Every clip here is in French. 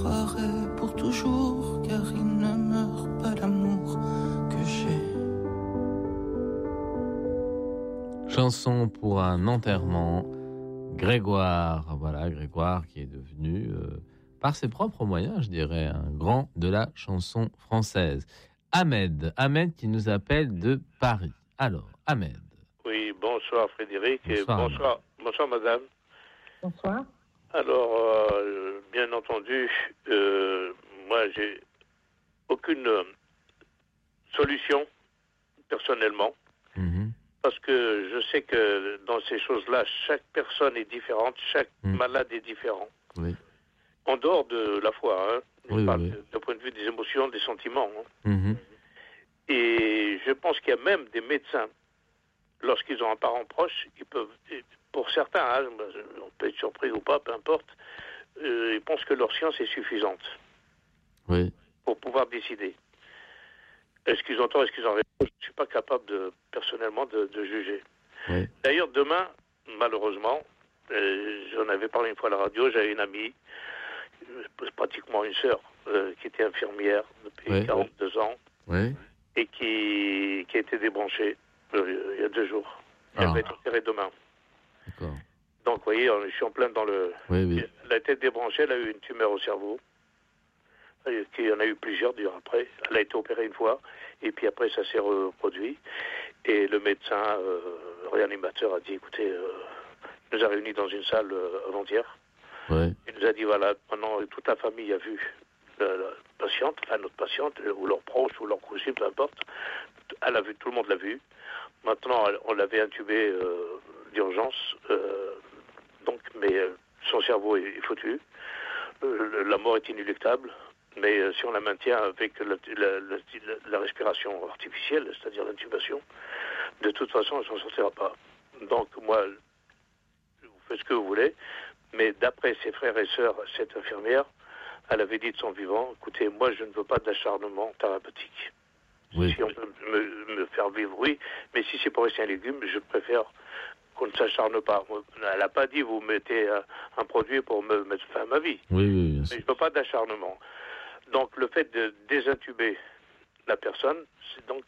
disparaît pour toujours, car il ne meurt pas l'amour que j'ai. Chanson pour un enterrement. Grégoire, voilà, Grégoire qui est devenu, par ses propres moyens, je dirais, un grand de la chanson française. Ahmed qui nous appelle de Paris. Alors, Ahmed. Oui, bonsoir Frédéric et Bonsoir madame. Bonsoir. Alors, bien entendu, moi j'ai aucune solution personnellement. Parce que je sais que dans ces choses-là, chaque personne est différente, chaque malade est différent. Oui. En dehors de la foi, hein. Je parle d'un point de vue des émotions, des sentiments. Hein. Et je pense qu'il y a même des médecins, lorsqu'ils ont un parent proche, ils peuvent, pour certains, hein, on peut être surpris ou pas, peu importe, ils pensent que leur science est suffisante pour pouvoir décider. Est-ce qu'ils ont tort, est-ce qu'ils ont raison? Je ne suis pas capable personnellement de juger. Oui. D'ailleurs, demain, malheureusement, j'en avais parlé une fois à la radio, j'avais une amie, pratiquement une sœur, qui était infirmière depuis 42 ans, et qui a été débranchée il y a 2 jours. Elle va être enterrée demain. D'accord. Donc, vous voyez, je suis en plein dans le... Elle a été débranchée, elle a eu une tumeur au cerveau. Il y en a eu plusieurs d'ailleurs après. Elle a été opérée une fois et puis après ça s'est reproduit et le médecin réanimateur a dit écoutez, il nous a réunis dans une salle avant-hier. Il nous a dit voilà, maintenant toute la famille a vu la patiente, enfin notre patiente ou leurs proches ou leurs cousins, peu importe. Elle a vu, tout le monde l'a vu. Maintenant on l'avait intubée d'urgence, donc mais son cerveau est foutu. La mort est inéluctable. Mais si on la maintient avec la respiration artificielle, c'est-à-dire l'intubation, de toute façon, elle ne s'en sortira pas. Donc, moi, vous faites ce que vous voulez, mais d'après ses frères et sœurs, cette infirmière, elle avait dit de son vivant, écoutez, moi, je ne veux pas d'acharnement thérapeutique. Oui. Si on peut me faire vivre, oui, mais si c'est pour rester un légume, je préfère qu'on ne s'acharne pas. Elle n'a pas dit, vous mettez un produit pour me mettre fin à ma vie. Oui, mais je ne veux pas d'acharnement. Donc, le fait de désintuber la personne, c'est donc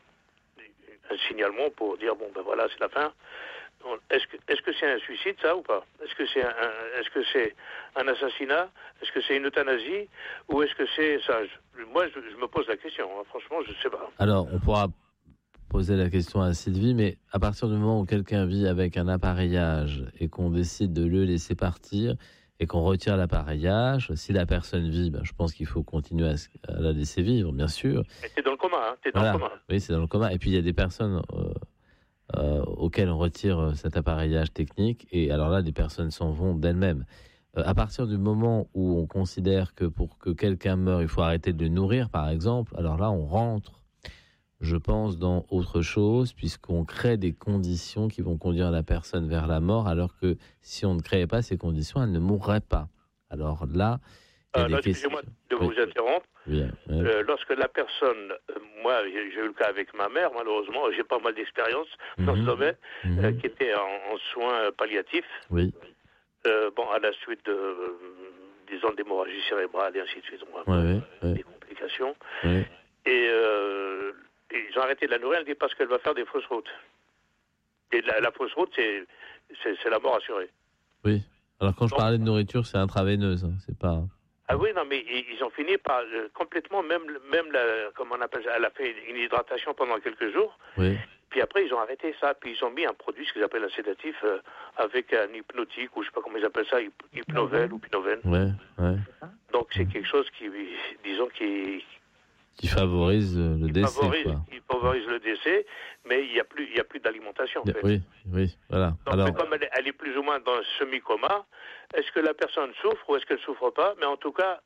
un signalement pour dire, bon, ben voilà, c'est la fin. Est-ce que c'est un suicide, ça, ou pas? Est-ce que c'est un assassinat? Est-ce que c'est une euthanasie? Ou est-ce que c'est ça? Moi, je me pose la question. Hein. Franchement, je ne sais pas. Alors, on pourra poser la question à Sylvie, mais à partir du moment où quelqu'un vit avec un appareillage et qu'on décide de le laisser partir, et qu'on retire l'appareillage, si la personne vit, je pense qu'il faut continuer à la laisser vivre, bien sûr. Mais t'es dans le coma, hein, t'es dans le coma. Oui, c'est dans le coma. Et puis il y a des personnes auxquelles on retire cet appareillage technique, et alors là, des personnes s'en vont d'elles-mêmes. À partir du moment où on considère que pour que quelqu'un meure, il faut arrêter de le nourrir, par exemple, alors là, on rentre, je pense, dans autre chose, puisqu'on crée des conditions qui vont conduire la personne vers la mort, alors que si on ne créait pas ces conditions, elle ne mourrait pas. Alors là, excusez-moi de vous interrompre. Lorsque la personne, moi j'ai eu le cas avec ma mère, malheureusement, j'ai pas mal d'expérience dans ce domaine, qui était en soins palliatifs. Oui. À la suite disons, d'hémorragie cérébrale et ainsi de suite, des complications. Oui. Et ils ont arrêté de la nourrir, elle dit parce qu'elle va faire des fausses routes. Et la fausse route, c'est la mort assurée. Oui. Alors quand je parlais de nourriture, c'est intraveineuse, hein, c'est pas... Ah oui, non, mais ils ont fini par complètement, même comment on appelle ça, elle a fait une hydratation pendant quelques jours. Oui. Puis après, ils ont arrêté ça, puis ils ont mis un produit, ce qu'ils appellent un sédatif, avec un hypnotique, ou je sais pas comment ils appellent ça, hypnovel ou pinovène. Ouais. Donc c'est quelque chose qui, disons, qui favorise le décès. Qui favorise le décès, mais il y a plus d'alimentation. En fait. Oui, voilà. Donc, alors, comme elle est plus ou moins dans un semi-coma, est-ce que la personne souffre ou est-ce qu'elle souffre pas? Mais en tout cas,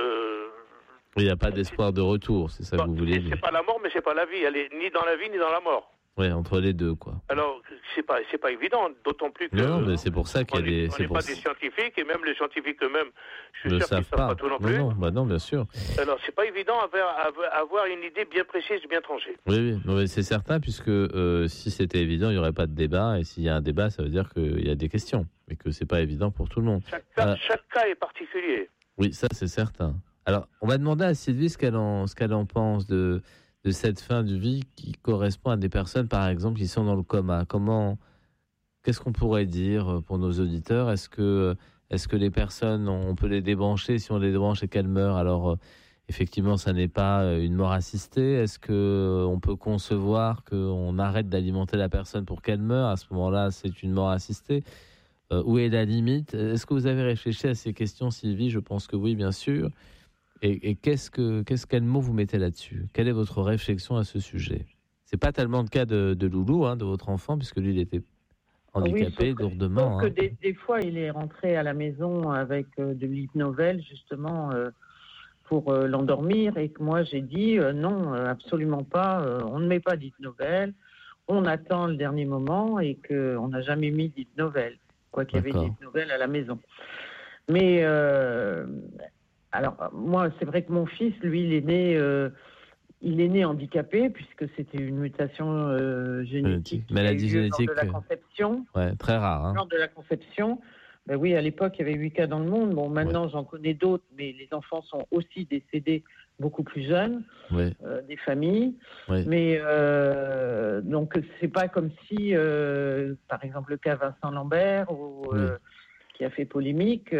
il n'y a pas d'espoir de retour, c'est ça que vous voulez dire. C'est pas la mort, mais c'est pas la vie. Elle est ni dans la vie ni dans la mort. Oui, entre les deux, quoi. Alors, c'est pas évident, d'autant plus que... Non, mais c'est pour ça qu'il y a des... On n'est pas des scientifiques, et même les scientifiques eux-mêmes, je suis sûr qu'ils ne savent pas tout non plus. Non, bien sûr. Alors, c'est pas évident avoir une idée bien précise, bien tranchée. Oui, mais c'est certain, puisque si c'était évident, il n'y aurait pas de débat, et s'il y a un débat, ça veut dire qu'il y a des questions, et que c'est pas évident pour tout le monde. Chaque cas est particulier. Oui, ça c'est certain. Alors, on va demander à Sylvie ce qu'elle en pense de cette fin de vie qui correspond à des personnes, par exemple, qui sont dans le coma. Qu'est-ce qu'on pourrait dire pour nos auditeurs ? Est-ce que les personnes, on peut les débrancher ? Si on les débranche et qu'elles meurent, alors effectivement, ça n'est pas une mort assistée. Est-ce qu'on peut concevoir qu'on arrête d'alimenter la personne pour qu'elle meure ? À ce moment-là, c'est une mort assistée. Où est la limite ? Est-ce que vous avez réfléchi à ces questions, Sylvie ? Je pense que oui, bien sûr. Et quel mot vous mettez là-dessus ? Quelle est votre réflexion à ce sujet ? C'est pas tellement le cas de Loulou, de votre enfant, puisque lui, il était handicapé lourdement. Sauf que des fois, il est rentré à la maison avec de l'hypnovel, justement, pour l'endormir. Et que moi, j'ai dit non, absolument pas. On ne met pas d'hypnovel. On attend le dernier moment et qu'on n'a jamais mis d'hypnovel. Quoi qu'il y avait d'hypnovel à la maison. Mais, alors, moi, c'est vrai que mon fils, lui, il est né handicapé, puisque c'était une mutation génétique. Maladie génétique. Lors de la conception. Ouais, très rare. Lors de la conception. Ben oui, à l'époque, il y avait 8 cas dans le monde. Bon, maintenant, j'en connais d'autres, mais les enfants sont aussi décédés beaucoup plus jeunes, des familles. Ouais. Mais donc, c'est pas comme si, par exemple, le cas Vincent Lambert, qui a fait polémique,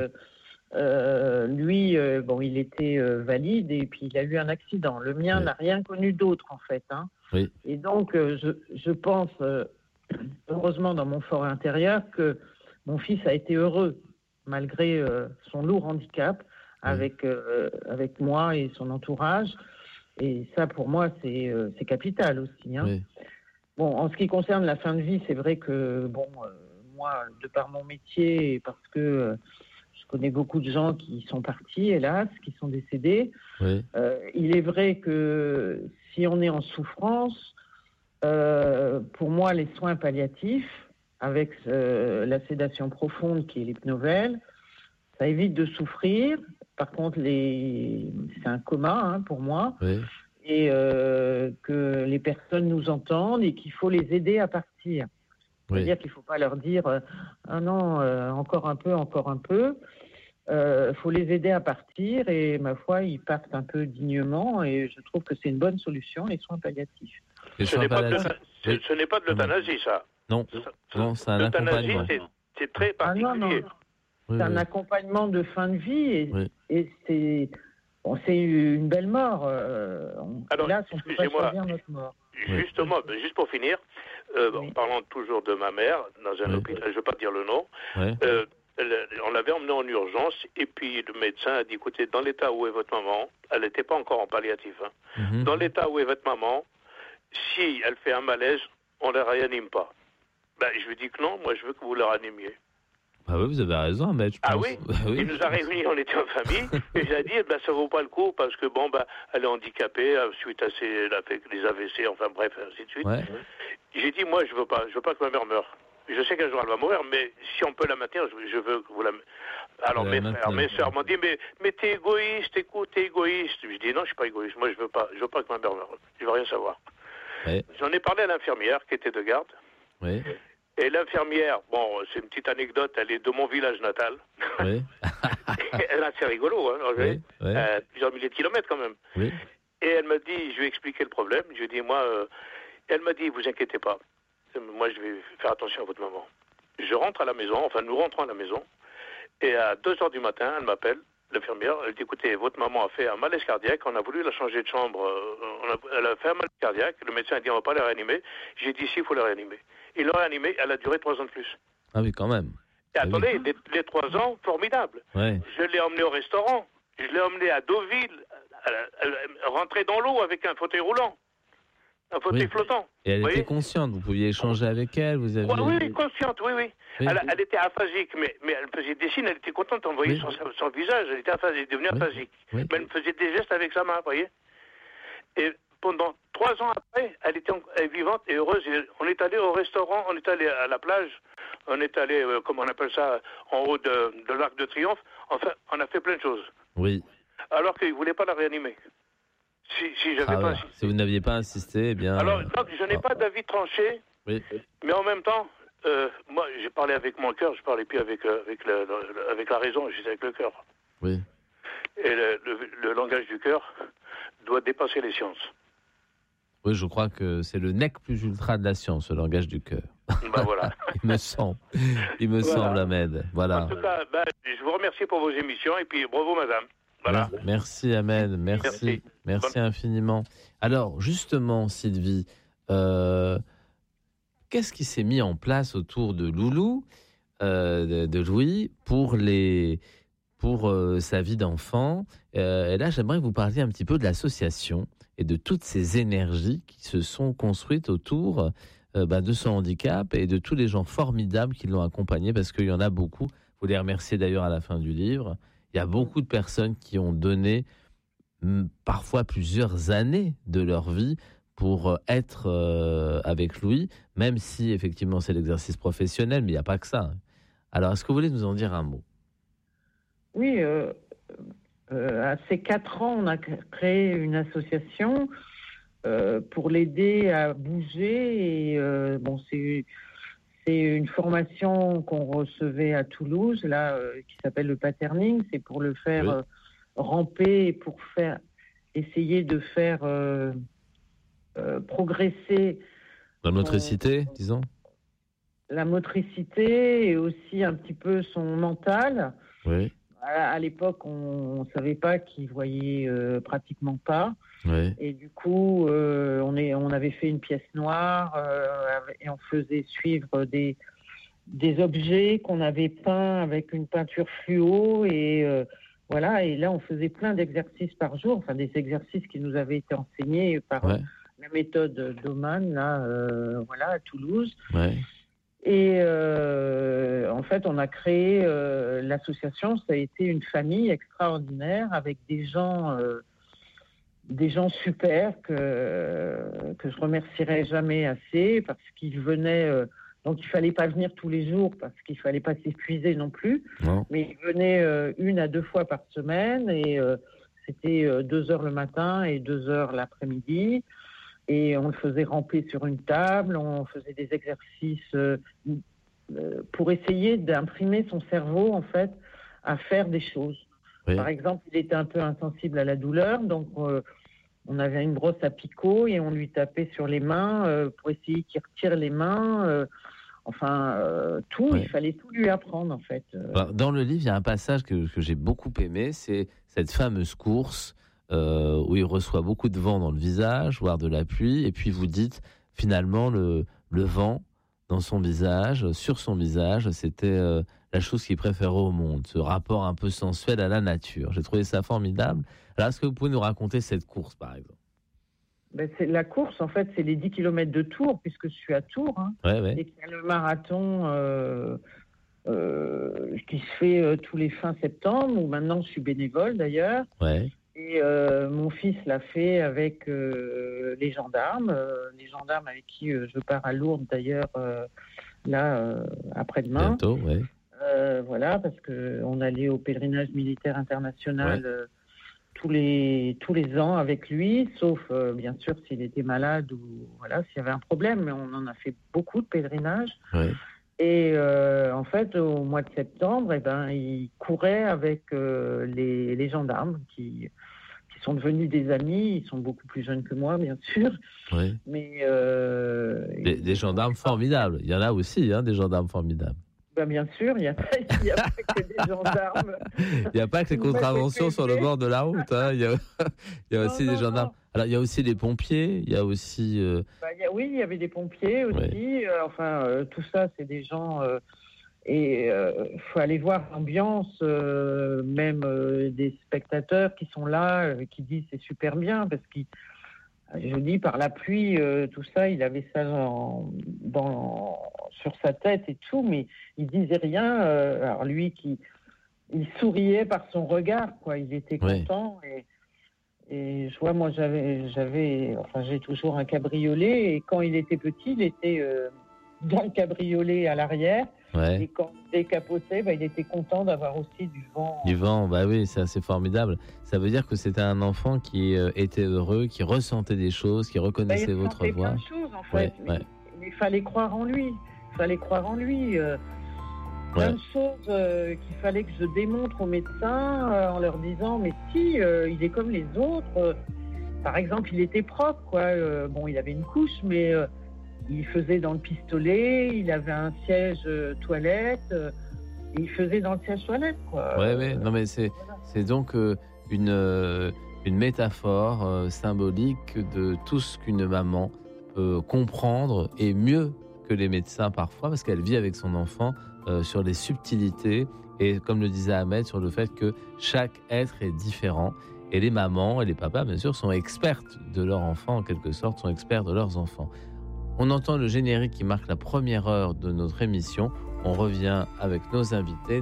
lui, il était valide et puis il a eu un accident. Le mien n'a rien connu d'autre, en fait. Oui. Et donc, je pense, heureusement, dans mon fort intérieur, que mon fils a été heureux, malgré son lourd handicap, avec moi et son entourage. Et ça, pour moi, c'est capital aussi. Oui. Bon, en ce qui concerne la fin de vie, c'est vrai que, moi, de par mon métier et parce que je connais beaucoup de gens qui sont partis, hélas, qui sont décédés. Oui. Il est vrai que si on est en souffrance, pour moi, les soins palliatifs, avec la sédation profonde qui est l'hypnovel, ça évite de souffrir. Par contre, c'est un coma pour moi. Oui. Et que les personnes nous entendent et qu'il faut les aider à partir. C'est-à-dire qu'il ne faut pas leur dire « Ah non, encore un peu, encore un peu ». Il faut les aider à partir et, ma foi, ils partent un peu dignement et je trouve que c'est une bonne solution, les soins palliatifs. Ce n'est pas de l'euthanasie, ça. Non, c'est un accompagnement. C'est très particulier. Non. C'est un accompagnement de fin de vie et c'est une belle mort. Alors, là, on peut pas choisir notre mort. Justement, juste pour finir, en parlant toujours de ma mère, dans un hôpital, je ne veux pas dire le nom, on l'avait emmenée en urgence et puis le médecin a dit, écoutez, dans l'état où est votre maman, elle n'était pas encore en palliatif, dans l'état où est votre maman, si elle fait un malaise, on ne la réanime pas. Je lui dis que non, moi je veux que vous la réanimiez. Ah oui, vous avez raison, mais je pense. Ah oui, il nous a réunis, on était en famille, et j'ai dit, ça vaut pas le coup, parce que elle est handicapée, suite à elle a fait les AVC, enfin bref, ainsi de suite. Ouais. J'ai dit, moi, je veux pas que ma mère meure. Je sais qu'un jour elle va mourir, mais si on peut la maintenir, je veux que vous la... Alors mes frères, mes sœurs m'ont dit, mais t'es égoïste, écoute, t'es égoïste. Je dis, non, je suis pas égoïste, moi je veux pas que ma mère meure, je veux rien savoir. Ouais. J'en ai parlé à l'infirmière qui était de garde. Oui. Et l'infirmière, c'est une petite anecdote, elle est de mon village natal. Oui. Elle est assez rigolo, plusieurs milliers de kilomètres quand même. Oui. Et elle m'a dit, je lui ai expliqué le problème, je lui ai dit, elle m'a dit, vous inquiétez pas, moi je vais faire attention à votre maman. Je rentre à la maison, nous rentrons à la maison, et à 2h du matin, elle m'appelle, l'infirmière, elle dit, écoutez, votre maman a fait un malaise cardiaque, on a voulu la changer de chambre, elle a fait un malaise cardiaque, le médecin a dit, on ne va pas la réanimer. J'ai dit, si, il faut la réanimer. Il l'a réanimée, elle a duré 3 ans de plus. Ah oui, quand même. Et attendez, les 3 ans, formidable. Ouais. Je l'ai emmenée au restaurant, je l'ai emmenée à Deauville, elle rentrait dans l'eau avec un fauteuil roulant, un fauteuil flottant. Et elle était consciente, vous pouviez échanger avec elle, vous aviez... Oui, consciente, oui. Elle était aphasique, mais elle faisait des signes, elle était contente, on voyait son visage, elle était aphasique, elle est devenue aphasique. Oui. Mais elle faisait des gestes avec sa main, vous voyez. Et pendant 3 ans après, elle était vivante et heureuse. Et on est allé au restaurant, on est allé à la plage, on est allé, comment on appelle ça, en haut de l'Arc de Triomphe. Enfin, on a fait plein de choses. Oui. Alors qu'ils ne voulaient pas la réanimer. Si j'avais pas insisté. Si vous n'aviez pas insisté, eh bien... Alors, donc, je n'ai pas d'avis tranché, mais en même temps, moi, j'ai parlé avec mon cœur, je ne parlais plus avec la raison, j'étais avec le cœur. Oui. Et le langage du cœur doit dépasser les sciences. Oui, je crois que c'est le nec plus ultra de la science, le langage du cœur. Ben voilà. Il me semble, Ahmed. Voilà. En tout cas, je vous remercie pour vos émissions et puis bravo, madame. Voilà. Merci, Ahmed. Merci infiniment. Alors, justement, Sylvie, qu'est-ce qui s'est mis en place autour de Loulou, de Louis, pour sa vie d'enfant? Et là, j'aimerais que vous parliez un petit peu de l'association et de toutes ces énergies qui se sont construites autour de son handicap et de tous les gens formidables qui l'ont accompagné, parce qu'il y en a beaucoup. Vous les remerciez d'ailleurs à la fin du livre. Il y a beaucoup de personnes qui ont donné parfois plusieurs années de leur vie pour être avec Louis, même si effectivement c'est l'exercice professionnel, mais il n'y a pas que ça. Alors, est-ce que vous voulez nous en dire un mot? Oui, à ces 4 ans, on a créé une association pour l'aider à bouger. Et c'est une formation qu'on recevait à Toulouse, là, qui s'appelle le patterning. C'est pour le faire ramper et pour essayer de faire progresser la motricité, disons. La motricité et aussi un petit peu son mental. Oui. À l'époque, on ne savait pas qu'il voyait pratiquement pas. Oui. Et du coup, on avait fait une pièce noire et on faisait suivre des objets qu'on avait peints avec une peinture fluo. Et voilà. Et là, on faisait plein d'exercices par jour, enfin des exercices qui nous avaient été enseignés par la méthode d'Oman, là, à Toulouse. Ouais. Et en fait, on a créé l'association. Ça a été une famille extraordinaire avec des gens super que je remercierai jamais assez, parce qu'ils venaient. Donc, il fallait pas venir tous les jours parce qu'il fallait pas s'épuiser non plus. Non. Mais ils venaient 1 à 2 fois par semaine et c'était 2 heures le matin et 2 heures l'après-midi. Et on le faisait ramper sur une table, on faisait des exercices pour essayer d'imprimer son cerveau, en fait, à faire des choses. Oui. Par exemple, il était un peu insensible à la douleur, donc on avait une brosse à picot et on lui tapait sur les mains pour essayer qu'il retire les mains. Il fallait tout lui apprendre, en fait. Alors, dans le livre, il y a un passage que j'ai beaucoup aimé, c'est cette fameuse course où il reçoit beaucoup de vent dans le visage, voire de la pluie, et puis vous dites, finalement, le vent dans son visage, sur son visage, c'était la chose qu'il préférait au monde, ce rapport un peu sensuel à la nature. J'ai trouvé ça formidable. Alors, est-ce que vous pouvez nous raconter cette course, par exemple? C'est la course, en fait, c'est les 10 km de Tours, puisque je suis à Tours. Ouais. Et qu'il y a le marathon qui se fait tous les fins septembre, où maintenant je suis bénévole, d'ailleurs. Ouais. Et mon fils l'a fait avec les gendarmes avec qui je pars à Lourdes d'ailleurs après-demain. Bientôt, oui. Parce qu'on allait au pèlerinage militaire international tous les ans avec lui, sauf bien sûr s'il était malade ou s'il y avait un problème, mais on en a fait beaucoup de pèlerinages. Ouais. Et en fait, au mois de septembre, il courait avec les gendarmes qui sont devenus des amis. Ils sont beaucoup plus jeunes que moi, bien sûr. Oui. Mais des gendarmes formidables. Il y en a aussi, des gendarmes formidables. Bien sûr, il n'y a pas que des gendarmes. Il n'y a pas que les contraventions sur le bord de la route. Il y a aussi des gendarmes. Non. Alors, il y a aussi des pompiers. Il y a aussi. Oui, il y avait des pompiers aussi. Ouais. Tout ça, c'est des gens. Et il faut aller voir l'ambiance, même des spectateurs qui sont là, qui disent c'est super bien, parce que je dis par la pluie, tout ça, il avait ça sur sa tête et tout, mais il disait rien. Alors lui, il souriait par son regard, quoi. Il était content. Et je vois, moi, j'ai toujours un cabriolet, et quand il était petit, il était dans le cabriolet à l'arrière. Ouais. Et quand il décapotait, il était content d'avoir aussi du vent. Du vent, oui, c'est assez formidable. Ça veut dire que c'était un enfant qui était heureux, qui ressentait des choses, qui reconnaissait votre voix. Il ressentait plein de choses, en fait. Mais il fallait croire en lui. plein de choses qu'il fallait que je démontre aux médecins en leur disant mais si, il est comme les autres. Par exemple, il était propre, quoi. Bon, il avait une couche, mais il faisait dans le pistolet, il avait un siège toilette, il faisait dans le siège toilette, quoi. Ouais. Non, mais c'est donc une métaphore symbolique de tout ce qu'une maman peut comprendre, et mieux que les médecins parfois, parce qu'elle vit avec son enfant sur les subtilités, et comme le disait Ahmed, sur le fait que chaque être est différent. Et les mamans et les papas, bien sûr, sont expertes de leur enfant, en quelque sorte, sont experts de leurs enfants. On entend le générique qui marque la première heure de notre émission. On revient avec nos invités.